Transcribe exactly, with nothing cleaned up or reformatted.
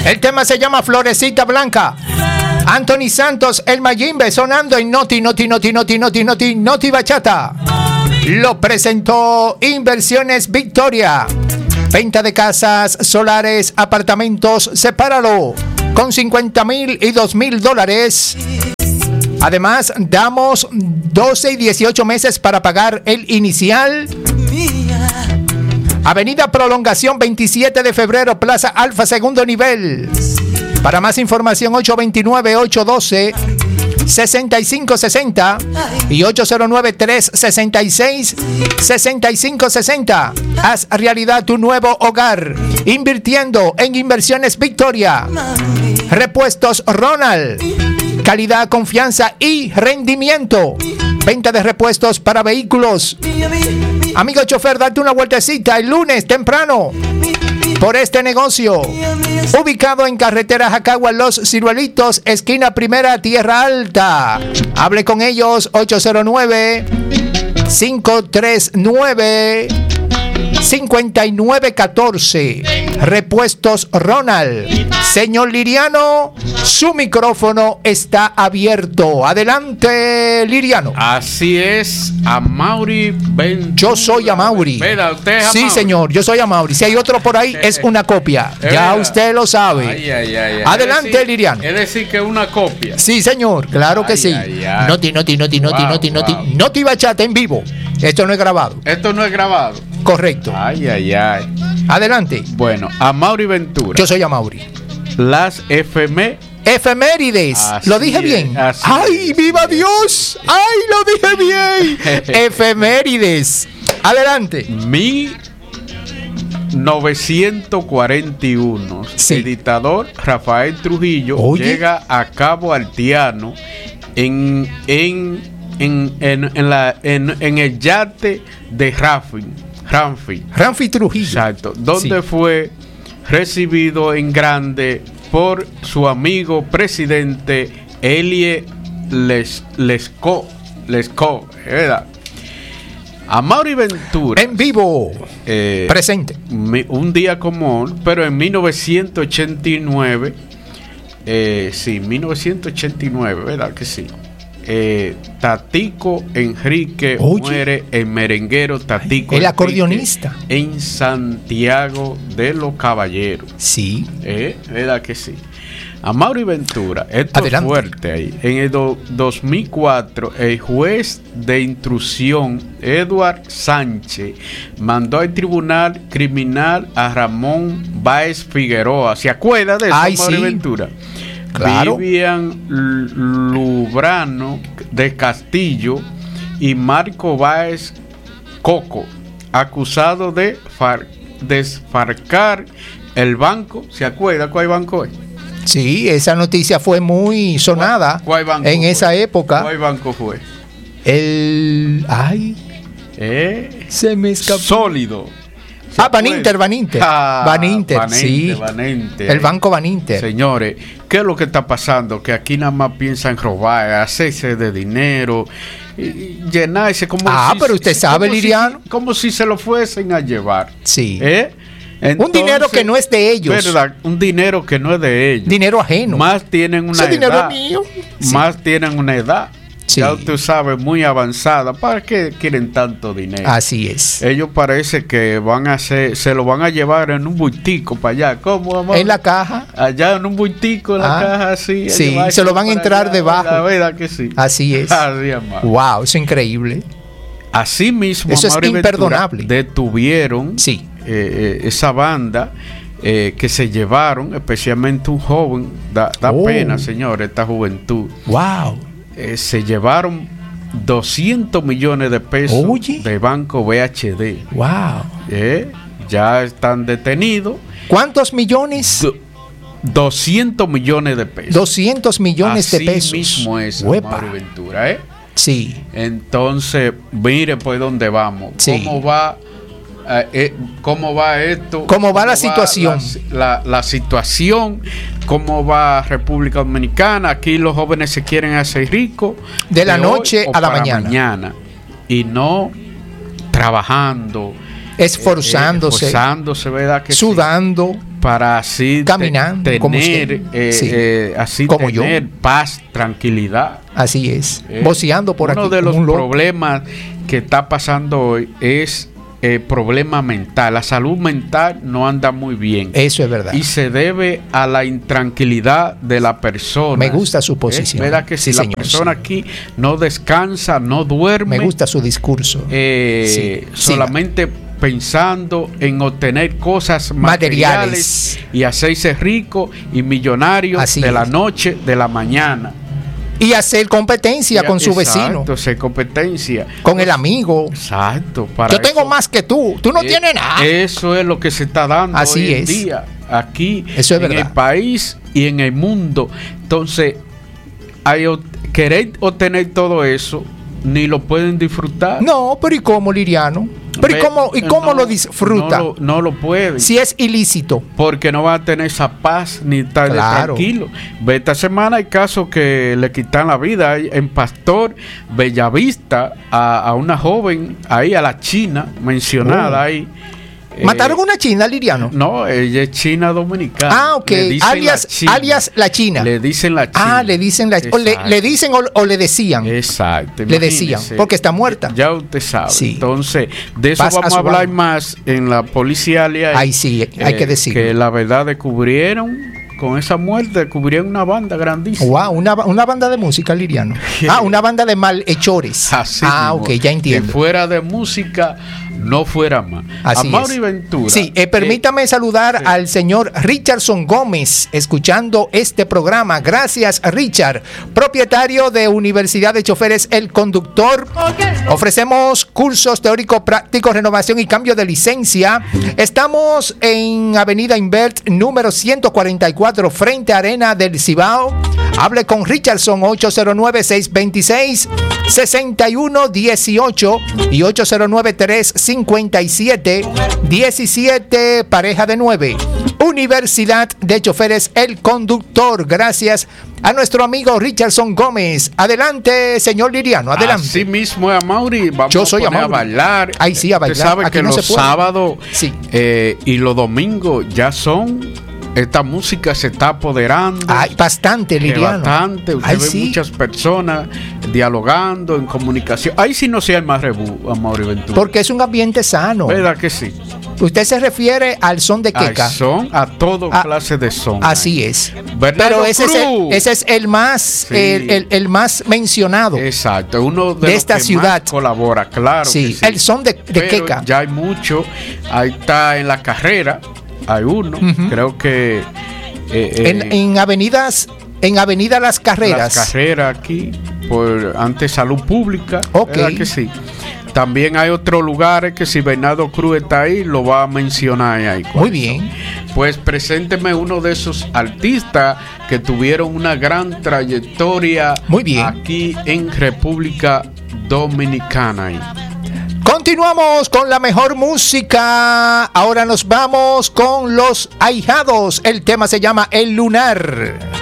El tema se llama Florecita Blanca. Anthony Santos, el Mayimbe, sonando en Noti, Noti, Noti, Noti, Noti, Noti, Noti Bachata. Lo presentó Inversiones Victoria. Venta de casas, solares, apartamentos, sepáralo con cincuenta mil y dos mil dólares. Además, damos doce y dieciocho meses para pagar el inicial. Avenida Prolongación veintisiete de febrero, Plaza Alfa, segundo nivel. Para más información, ocho dos nueve, ocho uno dos, seis cinco seis cero y ocho cero nueve, tres seis seis, seis cinco seis cero. Haz realidad tu nuevo hogar invirtiendo en Inversiones Victoria. Repuestos Ronald. Calidad, confianza y rendimiento. Venta de repuestos para vehículos. Amigo chofer, date una vueltecita el lunes temprano por este negocio. Ubicado en carretera Jacagua, Los Ciruelitos, esquina Primera, Tierra Alta. Hable con ellos ocho cero nueve, cinco tres nueve, cinco nueve uno cuatro. Repuestos Ronald. Señor Liriano, su micrófono está abierto. Adelante, Liriano. Así es, Amaury Ventura. Yo soy Amaury. Mira, usted es Sí, Amaury. señor, yo soy Amaury. Si hay otro por ahí, es una copia. Es Ya verdad. usted lo sabe. Ay, ay, ay, ay. Adelante, Es decir- Liriano. Es decir, que es una copia. Sí, señor, claro que Ay, sí. ay, ay. Noti, noti, noti, noti, Wow, noti, noti. wow. Noti Bachata en vivo. Esto no es grabado. Esto no es grabado. Correcto. Ay, ay, ay. Adelante. Bueno, Amaury Ventura. Yo soy Amaury. Las F M. Efemérides. Así ¿Lo dije es, bien? así ¡Ay, es. viva Dios! ¡Ay, lo dije bien! Efemérides. Adelante. mil novecientos cuarenta y uno. Sí. El dictador Rafael Trujillo Oye. llega a Cabo Altiano en, en, en, en, en, la, en, en el yate de Rafin. Ramfi. Ramfi Trujillo. Exacto. Donde Sí. fue recibido en grande por su amigo presidente Elie Les, Lesco. Lesco, ¿verdad? Amaury Ventura. En vivo. eh, Presente. mi- un día como hoy, pero en mil novecientos ochenta y nueve, eh, sí, mil novecientos ochenta y nueve, ¿verdad que sí? Eh, Tatico Enrique Oye. muere, el merenguero Tatico El Enrique, acordeonista. en Santiago de los Caballeros. Sí. Eh, ¿Verdad que sí? Amaury Ventura, esto Adelante. es fuerte ahí. En el do- dos mil cuatro, el juez de instrucción Edward Sánchez mandó al tribunal criminal a Ramón Báez Figueroa. ¿Se acuerda de eso, Ay, Amaury sí. Ventura? Claro. Vivian L- Lubrano de Castillo y Marco Báez Coco, acusado de far- desfarcar el banco. ¿Se acuerda cuál banco es? Sí, esa noticia fue muy sonada ¿Cuál banco en fue? esa época. ¿Cuál banco fue? El. Ay, ¿Eh? se me escapó. Sólido. ¿Se Ah, acuerda? Baninter, Baninter. Ah, Baninter, Banente, sí. Banente. El banco Baninter. Señores, ¿qué es lo que está pasando? Que aquí nada más piensan robar, hacerse de dinero, y- y llenarse como Ah, si- pero usted sabe, como si- Liriano. como si se lo fuesen a llevar. Sí. ¿Eh? Un dinero que no es de ellos. ¿Verdad? Un dinero que no es de ellos. Dinero ajeno. Más tienen una Ese edad. dinero es mío. Sí. Más tienen una edad. Sí. Ya usted sabe, muy avanzada. ¿Para qué quieren tanto dinero? Así es. Ellos parece que van a hacer, se lo van a llevar en un bultico para allá. ¿Cómo, amor? En la caja. Allá en un bultico en la Ah, caja así. sí, llevarse se lo van a para entrar allá, debajo. La verdad que sí. Así es. Así, amor. Wow, eso es increíble. Así mismo, Eso es Amaury Ventura, imperdonable. detuvieron Sí. eh, eh, esa banda eh, que se llevaron, especialmente un joven. Da, da Oh. pena, señor, esta juventud. Wow. Eh, se llevaron doscientos millones de pesos Oye. de Banco B H D. Wow. Eh, ya están detenidos. ¿Cuántos millones? Do- doscientos millones de pesos. doscientos millones Así de pesos. mismo es, Uepa. Amaury Ventura, ¿eh? Sí. Entonces, mire por dónde vamos. Sí. ¿Cómo va, eh, eh, cómo va esto? ¿Cómo va la situación? La, la- la situación, cómo va República Dominicana. Aquí los jóvenes se quieren hacer ricos. De la hoy noche o a la para mañana. Y no trabajando, esforzándose, eh, esforzándose, ¿verdad? Que sudando, sí, para así caminando, te, tener, como usted. eh, Sí. eh, así Como tener yo. paz, tranquilidad. Así es, Eh, voceando por uno aquí. de como los un loco. problemas que está pasando hoy es el problema mental. La salud mental no anda muy bien. Eso es verdad. Y se debe a la intranquilidad de la persona. Me gusta su posición. ¿Verdad que si Sí, la señor, persona sí. aquí no descansa, no duerme, Me gusta su discurso. eh, Sí, solamente pensando en obtener cosas Materiales. materiales, y hacerse rico y millonario Así de la es. noche, de la mañana. Y hacer competencia con su vecino, Exacto, hacer competencia. con el amigo. Exacto. Para Yo tengo eso- más que tú, tú no eh, tienes nada. Eso es lo que se está dando Así hoy en es. día, aquí Eso es en verdad. el país y en el mundo. Entonces, hay, o- querer obtener todo eso, ni lo pueden disfrutar. No, pero ¿y cómo, Liriano? Pero ¿y Ve- cómo, y cómo no, lo disfruta? No lo, no lo pueden. Si es ilícito. Porque no va a tener esa paz ni estar Claro. tranquilo. Ve, esta semana hay casos que le quitan la vida. Hay en Pastor, Bellavista, a, a una joven ahí, a la china mencionada Oh. ahí. Eh, ¿Mataron una china, Liriano? No, ella es china dominicana. Ah, ok. Le dicen Alias la china. alias la china. Le dicen la china. Ah, le dicen la o le, Exacto. le dicen o, o le decían. Exacto. Le decían, imagínese. porque está muerta. Ya usted sabe. Sí. Entonces, de eso Paz a vamos su a hablar alma. más en la policialia. Ahí sí, hay que decirlo. Que la verdad descubrieron, con esa muerte, descubrieron una banda grandísima. Wow, una, ba- una banda de música, Liriano. Ah, una banda de malhechores. Así ah, mismo, ok, ya entiendo. Que fuera de música, no fuera más. Así a Mauri es. Ventura. Sí, eh, permítame saludar sí. al señor Richardson Gómez, escuchando este programa. Gracias, Richard, propietario de Universidad de Choferes El Conductor. Ofrecemos cursos teóricos, prácticos, renovación y cambio de licencia. Estamos en Avenida Invert, número ciento cuarenta y cuatro, frente a Arena del Cibao. Hable con Richardson, ocho cero nueve, seis dos seis, seis uno uno ocho y ocho cero nueve, tres cinco siete, uno siete, pareja de nueve. Universidad de Choferes El Conductor. Gracias a nuestro amigo Richardson Gómez. Adelante, señor Liriano, adelante. Así mismo es a Mauri. Vamos Yo soy a, poner a Amaury. bailar. Ay, sí, a Usted bailar. sabe Aquí que no los se puede. sábados Sí. eh, y los domingos ya son. Esta música se está apoderando. Ay, bastante, Eh, Liriano. Bastante, usted Ay, ve sí. muchas personas dialogando en comunicación. Ahí sí no se arma rebú a Mauri Ventura. Porque es un ambiente sano. ¿Verdad que sí? Usted se refiere al son de Hay queca. son, a todo Ah, clase de son. Así hay. es. Bernardo Pero ese es, el, Cruz. ese es el más Sí. el, el- el más mencionado. Exacto, uno de, de los esta que ciudad. más colabora, claro. Sí, que sí. el son de, de Pero queca. ya hay mucho. Ahí está en la carrera, hay uno. Ujú. Creo que eh, eh, En, en avenidas, en Avenida Las Carreras. las carreras aquí, por ante salud pública. Ok. ¿Verdad que sí? También hay otros lugares que si Bernardo Cruz está ahí, lo va a mencionar ahí. Muy bien. Pues presénteme uno de esos artistas que tuvieron una gran trayectoria Muy bien. aquí en República Dominicana. ahí. Continuamos con la mejor música. Ahora nos vamos con Los Ahijados. El tema se llama El Lunar.